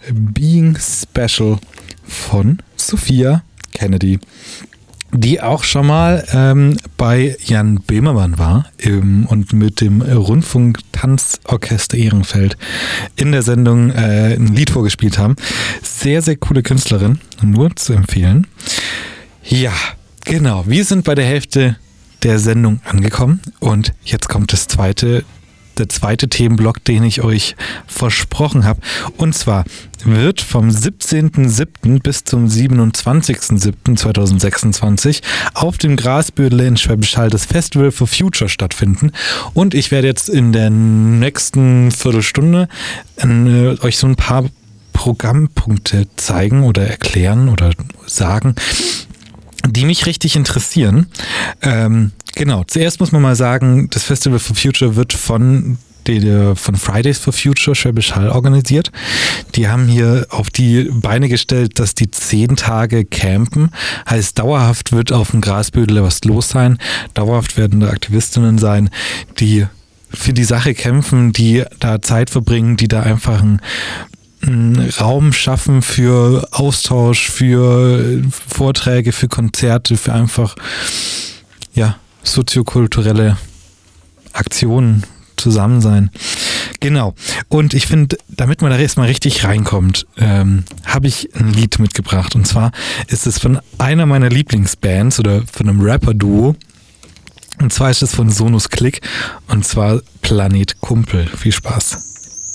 Being Special von Sophia Kennedy, die auch schon mal bei Jan Böhmermann war und mit dem Rundfunk-Tanzorchester Ehrenfeld in der Sendung ein Lied vorgespielt haben. Sehr, sehr coole Künstlerin, nur zu empfehlen. Ja, genau. Wir sind bei der Hälfte der Sendung angekommen und jetzt kommt der zweite Themenblock, den ich euch versprochen habe. Und zwar wird vom 17.07. bis zum 27.07.2026 auf dem Grasbürdele in Schwäbisch Hall das Festival for Future stattfinden. Und ich werde jetzt in der nächsten Viertelstunde euch so ein paar Programmpunkte zeigen oder erklären oder sagen, die mich richtig interessieren. Genau, zuerst muss man mal sagen, das Festival for Future wird von Fridays for Future Schwäbisch Hall organisiert. Die haben hier auf die Beine gestellt, dass die 10 Tage campen. Heißt, dauerhaft wird auf dem Grasbürdele was los sein. Dauerhaft werden da Aktivistinnen sein, die für die Sache kämpfen, die da Zeit verbringen, die da einfach einen Raum schaffen für Austausch, für Vorträge, für Konzerte, für einfach soziokulturelle Aktionen, Zusammensein. Genau. Und ich finde, damit man da erstmal richtig reinkommt, habe ich ein Lied mitgebracht. Und zwar ist es von einer meiner Lieblingsbands oder von einem Rapper-Duo. Und zwar ist es von Sonus Klick und zwar Planet Kumpel. Viel Spaß.